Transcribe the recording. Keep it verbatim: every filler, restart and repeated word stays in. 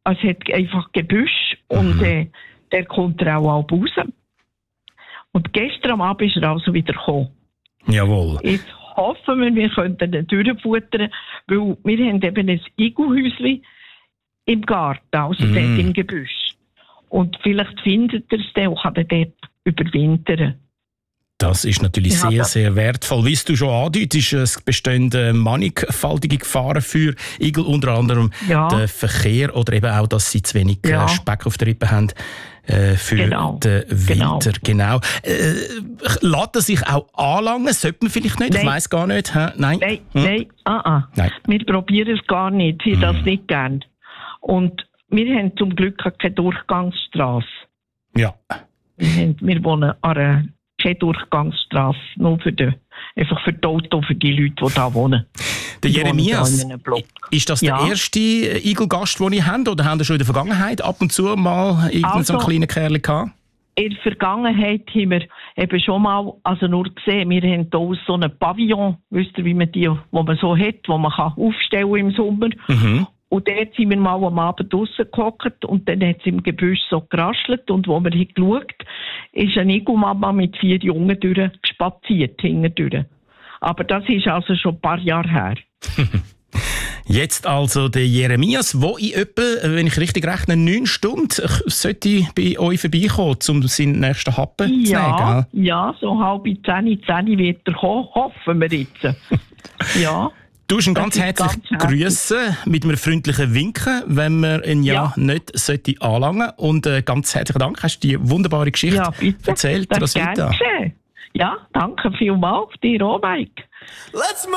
es hat einfach Gebüsch und Mhm. äh, der kommt er auch ab raus. Und gestern am Abend ist er also wieder gekommen. Jawohl. Jetzt hoffen wir, wir könnten ihn durchfuttern, weil wir haben eben ein Igelhäuschen im Garten, also Mm. dort im Gebüsch. Und vielleicht findet er es dann und kann dann dort überwintern. Das ist natürlich Ja, sehr, das- sehr wertvoll. Wie du schon andeutest, es bestehen äh, mannigfaltige Gefahren für Igel, unter anderem Ja. der Verkehr oder eben auch, dass sie zu wenig äh, Ja. Speck auf der Rippe haben äh, für Genau. den Winter. Genau. Genau. Äh, lässt er sich auch anlangen? Sollte man vielleicht nicht? Nein. Ich weiss gar nicht. Hä? Nein? Nein, Hm? nein, ah, ah. Nein. Wir probieren es gar nicht, sie das nicht gern. Und wir haben zum Glück keine Durchgangsstrasse. Ja. Wir, haben, wir wohnen an einer keine Durchgangsstrasse, nur für die, einfach für die Autos, für die Leute, die da wohnen. Der Die wohnen Jeremias, da in einem Block. ist das Ja. der erste Igelgast, den ihr habt? Oder habt ihr schon in der Vergangenheit ab und zu mal irgendeinen so einen Also- kleinen Kerl gehabt? In der Vergangenheit haben wir eben schon mal, also nur gesehen, wir haben hier so einen Pavillon, wisst ihr, wie man die, wo man so hat, wo man kann aufstellen im Sommer. Mhm. Und dort sind wir mal am Abend draussen gehockt und dann hat es im Gebüsch so geraschelt und wo wir haben geschaut, ist eine Igelmama mit vier Jungen durchgespaziert, hintendurch. Aber das ist also schon ein paar Jahre her. Jetzt also der Jeremias, wo in etwa, wenn ich richtig rechne, neun Stunden sollte bei euch vorbeikommen, um seinen nächsten Happen zu nehmen, Ja, gell? ja, so halb zehn, zehn wird er kommen, hoffen wir jetzt. Ja. Du hast ihn Das ganz ist herzlich ganz herzlich. grüßen mit einem freundlichen Winken, wenn man ihn ja, Ja. nicht sollte anlangen. Und äh, ganz herzlichen Dank, hast du die wunderbare Geschichte Ja, bitte. erzählt, Das ist Roswitha. gern geschehen. Ja, danke vielmals dir auch, Mike. Let's move.